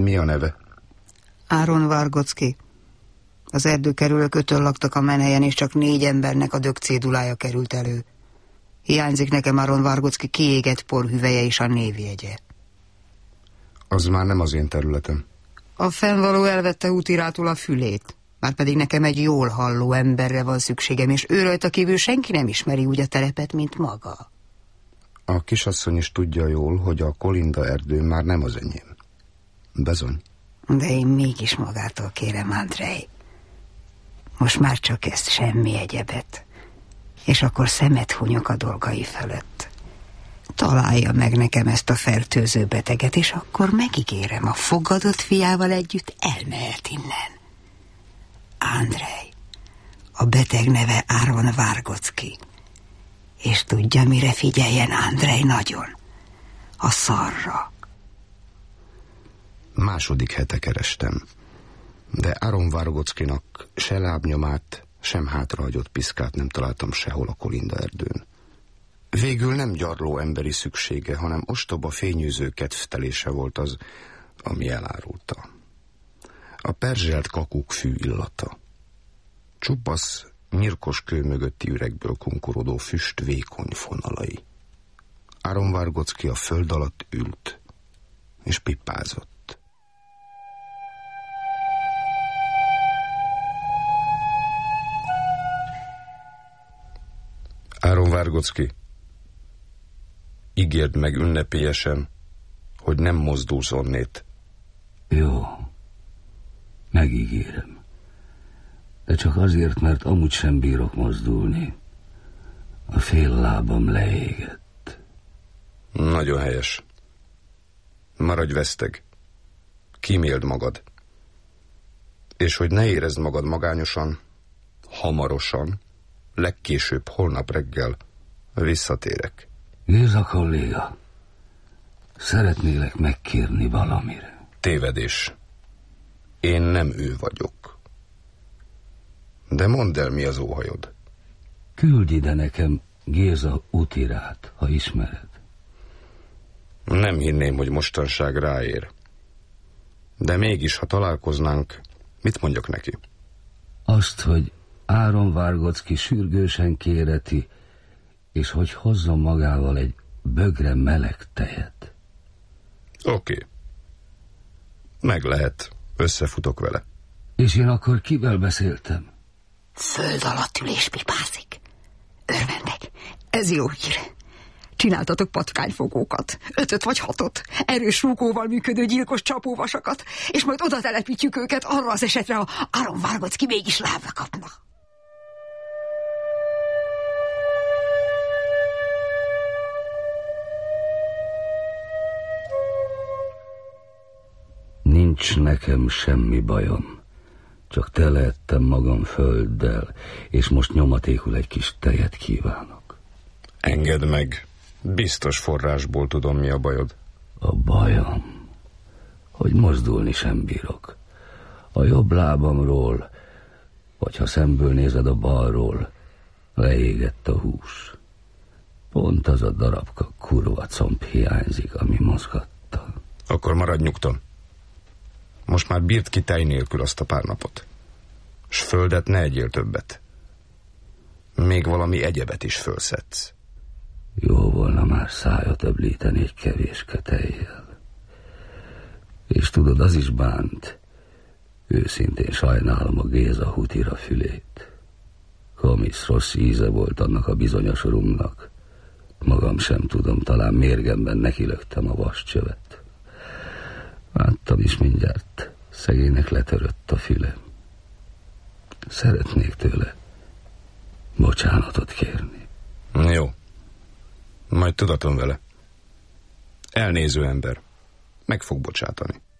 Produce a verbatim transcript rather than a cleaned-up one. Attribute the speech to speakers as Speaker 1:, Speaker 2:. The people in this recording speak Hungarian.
Speaker 1: Mi a neve?
Speaker 2: Áron Vargocki. Az erdőkerülők ötön laktak a menhelyen, és csak négy embernek a dögcédulája került elő. Hiányzik nekem Áron Vargocki kiégett porhüvelye és a névjegye.
Speaker 1: Az már nem az én területem.
Speaker 2: A fennvaló elvette útirától a fülét. Márpedig nekem egy jól halló emberre van szükségem, és ő rajta kívül senki nem ismeri úgy a telepet, mint maga.
Speaker 1: A kisasszony is tudja jól, hogy a Kolinda erdő már nem az enyém. Bezony.
Speaker 2: De én mégis magától kérem, Andrej. Most már csak ezt, semmi egyebet. És akkor szemet hunyok a dolgai fölött. Találja meg nekem ezt a fertőző beteget, és akkor megígérem, a fogadott fiával együtt elmehet innen. Andrej, a beteg neve Áron Vargocki. És tudja, mire figyeljen, Andrej, nagyon? A szarra.
Speaker 1: Második hete kerestem, de Áron Vargockinak se lábnyomát, sem hátrahagyott piszkát nem találtam sehol a Kolinda erdőn. Végül nem gyarló emberi szüksége, hanem ostoba fényűző kedvtelése volt az, ami elárulta. A perzselt kakukkfű illata. Csupasz, nyirkos kő mögötti üregből kunkorodó füst vékony fonalai. Áron Vargocki a föld alatt ült, és pipázott. Áron Vargocki, ígérd meg ünnepélyesen, hogy nem mozdulsz onnét.
Speaker 3: Jó, megígérem. De csak azért, mert amúgy sem bírok mozdulni. A fél lábam leégett.
Speaker 1: Nagyon helyes. Maradj veszteg. Kíméld magad. És hogy ne érezd magad magányosan, hamarosan, legkésőbb holnap reggel visszatérek.
Speaker 3: Géza kolléga, szeretnélek megkérni valamire.
Speaker 1: Tévedés. Én nem ő vagyok. De mondd el, mi az óhajod.
Speaker 3: Küldj ide nekem Géza útirát, ha ismered.
Speaker 1: Nem hinném, hogy mostanság ráér. De mégis, ha találkoznánk, mit mondjak neki?
Speaker 3: Azt, hogy Áron Vargocki sürgősen kéreti, és hogy hozzon magával egy bögre meleg tejet.
Speaker 1: Oké. Okay. Meg lehet. Összefutok vele.
Speaker 3: És én akkor kivel beszéltem?
Speaker 2: Föld alatt ül és pipázik. Örvendek. Ez jó hír. Csináltatok patkányfogókat. Ötöt vagy hatot. Erős rúgóval működő gyilkos csapóvasakat. És majd oda telepítjük őket arra az esetre, ha Áron Vargocki mégis lábra kapna.
Speaker 3: Nincs nekem semmi bajom. Csak teleettem magam földdel, és most nyomatékul egy kis tejet kívánok.
Speaker 1: Engedd meg. Biztos forrásból tudom, mi a bajod.
Speaker 3: A bajom, hogy mozdulni sem bírok. A jobb lábamról, vagy ha szemből nézed a balról, leégett a hús. Pont az a darabka kurva comb hiányzik, ami mozgatta.
Speaker 1: Akkor maradj nyugton. Most már bírt ki tej nélkül azt a pár napot. S földet ne egyél többet. Még valami egyebet is fölszedsz.
Speaker 3: Jó volna már szájat öblíteni egy kevéske tejjel. És tudod, az is bánt. Őszintén sajnálom a Géza hutira fülét. Komisz rossz íze volt annak a bizonyos rumnak. Magam sem tudom, talán mérgemben nekilöktem a vascsövet. Láttam is mindjárt, szegénynek letörött a füle. Szeretnék tőle bocsánatot kérni.
Speaker 1: Jó. Majd tudatom vele. Elnéző ember. Meg fog bocsátani.